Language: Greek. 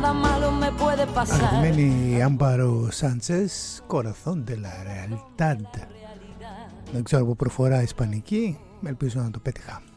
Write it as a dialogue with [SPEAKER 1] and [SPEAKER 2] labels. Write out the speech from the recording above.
[SPEAKER 1] nada malo me puede pasar.
[SPEAKER 2] Αγαπημένη Άμπαρο Σάντσες, Corazón de la Realidad. Δεν ξέρω από προφορά ισπανική, ελπίζω να το πέτυχα.